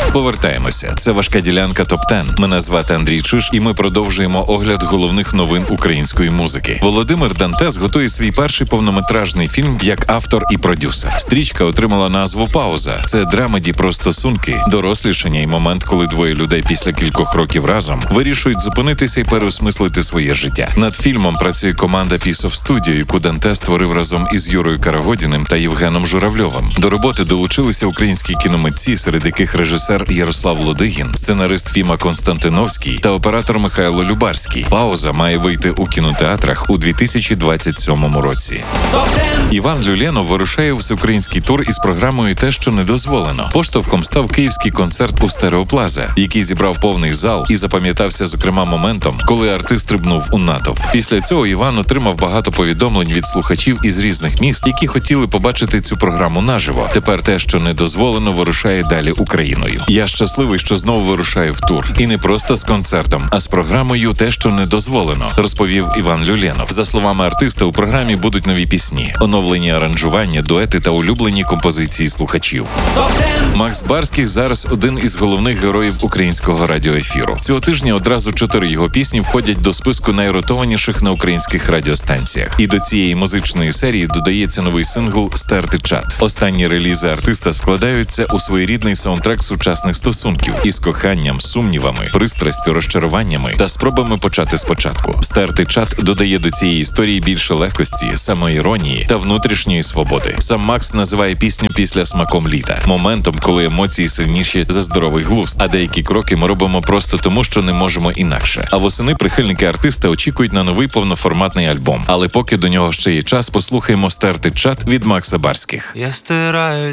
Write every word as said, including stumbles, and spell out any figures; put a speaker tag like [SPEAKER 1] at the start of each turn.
[SPEAKER 1] Повертаємося. Це важка ділянка топ десять. Мене звати Андрій Чиш, і ми продовжуємо огляд головних новин української музики. Володимир Дантес готує свій перший повнометражний фільм як автор і продюсер. Стрічка отримала назву «Пауза». Це драмеді про стосунки, дорослішання і момент, коли двоє людей після кількох років разом вирішують зупинитися і переосмислити своє життя. Над фільмом працює команда Piece of Studio, яку Дантес створив разом із Юрою Карагодіним та Євгеном Журавльовим. До роботи долучилися українські кіномитці, серед яких режисер Ярослав Лодигін, сценарист Фіма Константиновський та оператор Михайло Любарський. «Пауза» має вийти у кінотеатрах у дві тисячі двадцять сьомому році. Іван Люленов вирушає у всеукраїнський тур із програмою «Те, що не дозволено». Поштовхом став київський концерт у Стереоплаза, який зібрав повний зал і запам'ятався, зокрема, моментом, коли артист стрибнув у натовп. Після цього Іван отримав багато повідомлень від слухачів із різних міст, які хотіли побачити цю програму наживо. Тепер «Те, що не дозволено» вирушає далі Україною. Я щасливий, що знову вирушаю в тур. І не просто з концертом, а з програмою «Те, що не дозволено», розповів Іван Люленов. За словами артиста, у програмі будуть нові пісні, оновлені аранжування, дуети та улюблені композиції слухачів. Макс Барських зараз один із головних героїв українського радіоефіру. Цього тижня одразу чотири його пісні входять до списку найротованіших на українських радіостанціях. І до цієї музичної серії додається новий сингл «Стерти чат». Останні релізи артиста складаються у своєрідний саундтрек сучасних стосунків із коханням, сумнівами, пристрастю, розчаруваннями та спробами почати спочатку. «Стерти чат» додає до цієї історії більше легкості, самоіронії та внутрішньої свободи. Сам Макс називає пісню «Після смаком літа» – моментом, коли емоції сильніші за здоровий глузд, а деякі кроки ми робимо просто тому, що не можемо інакше. А восени прихильники артиста очікують на новий повноформатний альбом. Але поки до нього ще є час, послухаємо «Стерти чат» від Макса Барських.
[SPEAKER 2] Я стираю